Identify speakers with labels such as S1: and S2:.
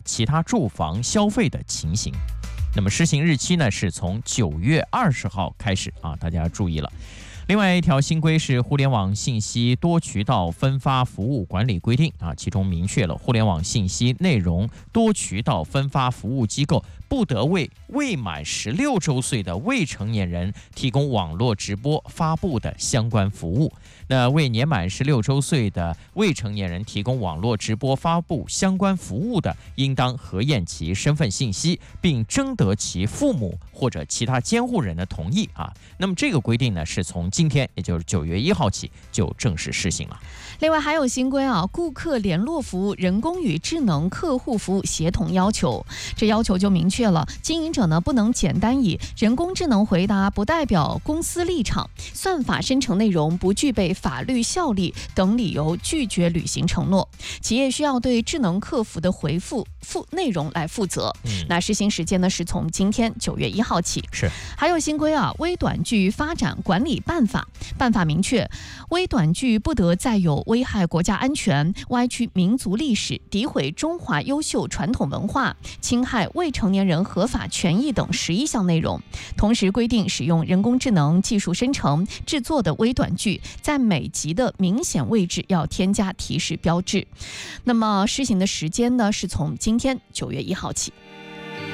S1: 其他住房消费的情形。那么施行日期呢是从9月20号开始啊，大家注意了。另外一条新规是互联网信息多渠道分发服务管理规定啊，其中明确了互联网信息内容多渠道分发服务机构不得为未满16周岁的未成年人提供网络直播发布的相关服务。那为年满16周岁的未成年人提供网络直播发布相关服务的，应当核验其身份信息，并征得其父母或者其他监护人的同意啊。那么这个规定呢，是从今天，也就是9月1号起就正式施行了。
S2: 另外还有新规啊，顾客联络服务人工与智能客户服务协同要求，这要求就明确了，经营者呢不能简单以人工智能回答不代表公司立场、算法生成内容不具备法律效力等理由拒绝履行承诺。企业需要对智能客服的回复内容来负责。那施行时间呢是从今天9月1号起。
S1: 是。
S2: 还有新规啊，微短剧发展管理办法明确，微短剧不得再有危害国家安全、歪曲民族历史、诋毁中华优秀传统文化、侵害未成年人合法权益等11项内容。同时规定，使用人工智能技术生成制作的微短剧，在每集的明显位置要添加提示标志。那么施行的时间呢，是从今天9月1号起。